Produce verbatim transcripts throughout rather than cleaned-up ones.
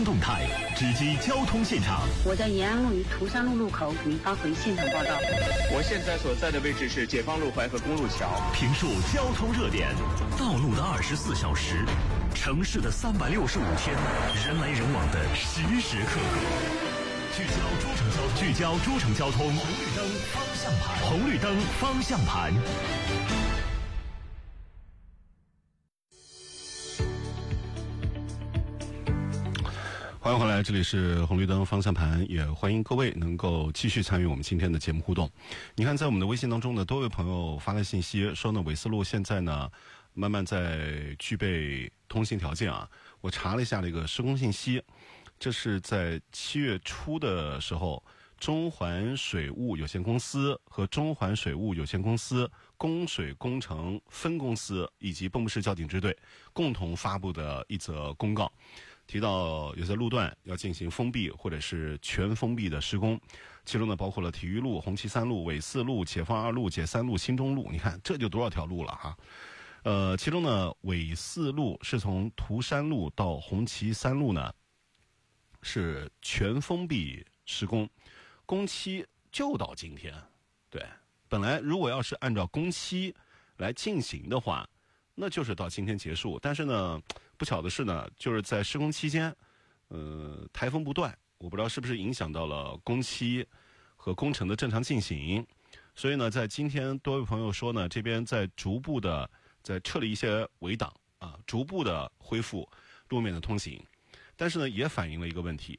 动态直击交通现场。 我在延安路与涂山路路口给您发回现场报道。 我现在所在的位置是解放路淮河公路桥。 评述交通热点，道路的二十四小时，城市的三百六十五天，人来人往的时时刻刻。聚焦诸城交通，聚焦诸城交通，红绿灯方向盘，红绿灯方向盘。欢迎回来，这里是红绿灯方向盘，也欢迎各位能够继续参与我们今天的节目互动。你看，在我们的微信当中呢，多位朋友发来信息说呢，纬四路现在呢慢慢在具备通行条件啊。我查了一下这个施工信息，这是在七月初的时候，中环水务有限公司和中环水务有限公司供水工程分公司以及蚌埠市交警支队共同发布的一则公告，提到有些路段要进行封闭或者是全封闭的施工，其中呢包括了体育路、红旗三路、纬四路、解放二路、解三路、新中路。你看这就多少条路了哈。呃，其中呢纬四路是从涂山路到红旗三路呢是全封闭施工，工期就到今天。对，本来如果要是按照工期来进行的话，那就是到今天结束。但是呢，不巧的是呢，就是在施工期间，呃，台风不断，我不知道是不是影响到了工期和工程的正常进行。所以呢，在今天多位朋友说呢，这边在逐步的在撤离一些围挡啊，逐步的恢复路面的通行。但是呢，也反映了一个问题，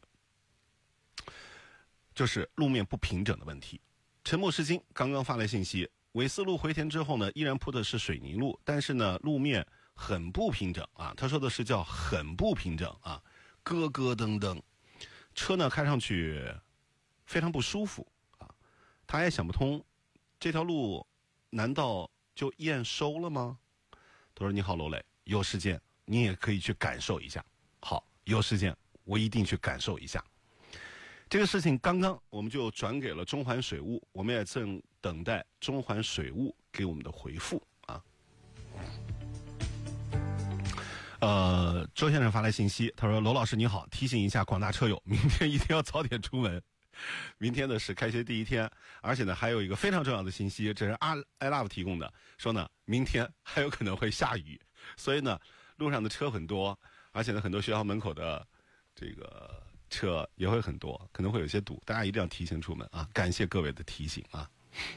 就是路面不平整的问题。沉默是金刚刚发来信息，纬四路回填之后呢，依然铺的是水泥路，但是呢，路面很不平整啊。他说的是叫很不平整啊，咯咯噔噔，车呢开上去非常不舒服啊。他也想不通，这条路难道就验收了吗？他说：“你好，罗磊，有时间你也可以去感受一下。”好，有时间我一定去感受一下。这个事情刚刚我们就转给了中环水务，我们也正等待中环水务给我们的回复啊。呃，周先生发来信息，他说：“罗老师你好，提醒一下广大车友，明天一定要早点出门。明天呢是开学第一天，而且呢还有一个非常重要的信息，这是阿 I love 提供的，说呢明天还有可能会下雨，所以呢路上的车很多，而且呢很多学校门口的这个车也会很多，可能会有些堵，大家一定要提前出门啊！感谢各位的提醒啊。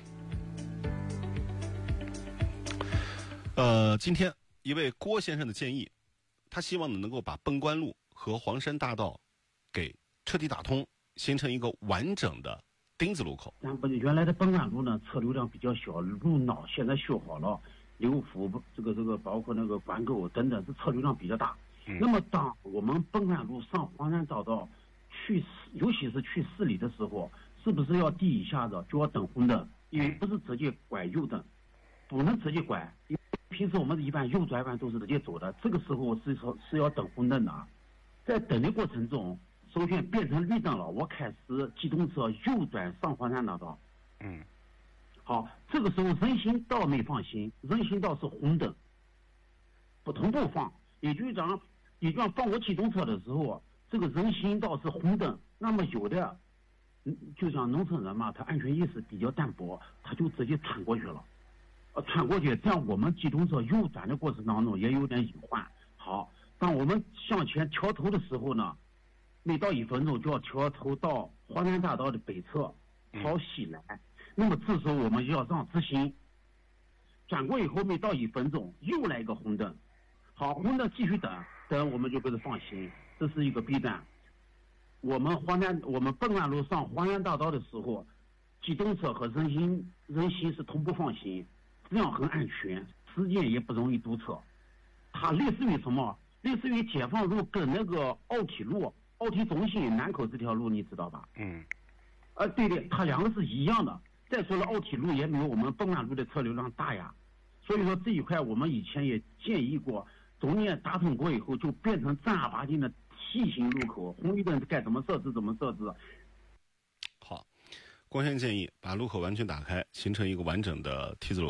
呃，今天一位郭先生的建议，他希望呢能够把崩关路和黄山大道给彻底打通，形成一个完整的丁字路口。 咱不原来的崩关路呢，车流量比较小，路脑现在修好了，流浮这个这个包括那个管沟等等，这车流量比较大。嗯、那么当我们崩关路上黄山大道去，尤其是去市里的时候，是不是要第一下子就要等红灯？因为不是直接拐右灯，不能直接拐。因为平时我们一般右转弯都是直接走的，这个时候是说是要等红灯的。在等的过程中，首先变成绿灯了，我开始机动车右转上黄山大道。 嗯， 好，这个时候人行道没放行，人行道是红灯，不同步放，也就是讲，也就讲放我机动车的时候，这个人行道是红灯，那么有的，嗯，就像农村人嘛，他安全意识比较淡薄，他就直接穿过去了，呃，穿过去，这样我们机动车右转的过程当中也有点隐患。好，当我们向前调头的时候呢，每到一分钟就要调头到黄山大道的北侧朝西来，嗯、那么这时候我们就要让直行，转过以后每到一分钟又来一个红灯，好，红灯继续等，等我们就开始放行，这是一个弊端。我们黄山我们崩关路上黄山大道的时候，机动车和人行人行是同步放行，这样很安全，时间也不容易堵车。它类似于什么？类似于解放路跟那个奥体路、奥体中心南口这条路，你知道吧？ 嗯。 啊，对的，它两个是一样的。再说了，奥体路也没有我们崩关路的车流量大呀。所以说这一块我们以前也建议过，中间打通过以后就变成正儿八经的 T 型路口，红绿灯该怎么设置怎么设置。 好，郭先生建议把路口完全打开，形成一个完整的 T 字路。